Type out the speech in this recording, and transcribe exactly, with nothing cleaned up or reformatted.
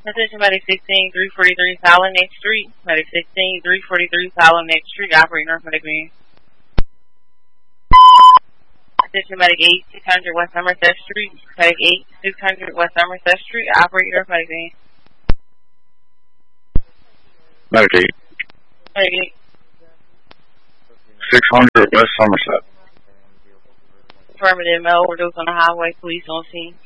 Attention Medic sixteen, three forty-three Fallon Next Street. Medic sixteen, three forty-three Fallon Next Street, operating North Medic Van. Attention Medic eight, six hundred West Somerset Street. Medic eight, six hundred West Somerset Street, operating North Medic Van. Medic eight. Medic eight. six hundred West Somerset. Affirmative, no overdose on the highway, police on scene.